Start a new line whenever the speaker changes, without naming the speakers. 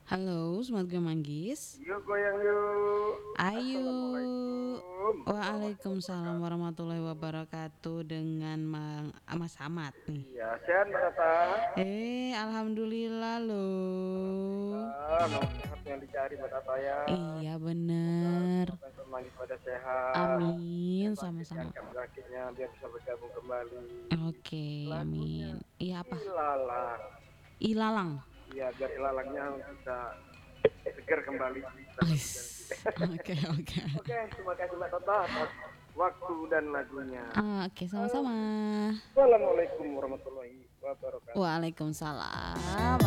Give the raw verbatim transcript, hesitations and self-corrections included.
Halo, Selamat Manggis.
Yuk goyang yuk.
Ayo.
Assalamualaikum
Waalaikumsalam
warahmatullahi
warahmatullahi
wabarakatuh.
wabarakatuh dengan Mang Mas Ahmad nih.
Iya, sehat Mbak Tata.
Eh, alhamdulillah loh.
Alhamdulillah, nomor sehat yang dicari Mbak Tata ya.
Iya
Semoga
bener.
semua teman Manggis pada sehat.
Amin,
Yang sakit
sama-sama.
diangkat sakitnya biar bisa bergabung kembali.
Oke,
Lagunya
amin. Iya apa?
ilalang.
Ilalang.
Iya, biar ilalangnya bisa seger kembali setelah berjanji.
Ais. Oke, oke.
Oke, terima kasih Mbak Tata atas waktu dan lagunya.
Oke, sama-sama.
Assalamualaikum warahmatullahi wabarakatuh.
Waalaikumsalam.